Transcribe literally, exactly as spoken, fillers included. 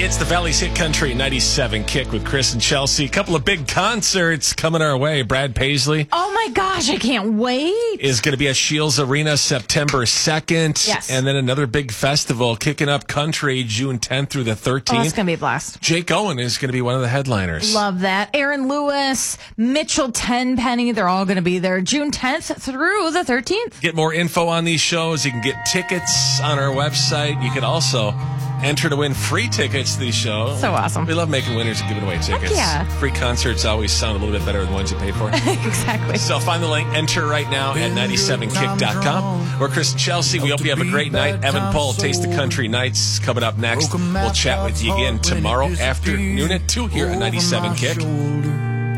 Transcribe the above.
It's the Valley's Hit Country ninety-seven Kick with Chris and Chelsea. A couple of big concerts coming our way. Brad Paisley. Oh my gosh, I can't wait. Is going to be at Shields Arena September second. Yes. And then another big festival kicking up country June tenth through the thirteenth. Oh, it's going to be a blast. Jake Owen is going to be one of the headliners. Love that. Aaron Lewis, Mitchell Tenpenny, they're all going to be there June tenth through the thirteenth. Get more info on these shows. You can get tickets on our website. You can also enter to win free tickets to these shows. So awesome. We love making winners and giving away tickets. Heck yeah. Free concerts always sound a little bit better than the ones you pay for. Exactly. So find the link, enter right now at ninety-seven kick dot com. We're Chris and Chelsea. We hope you have a great night. Evan Paul, Taste the Country Nights coming up next. We'll chat with you again tomorrow afternoon at two here at ninety-seven Kick.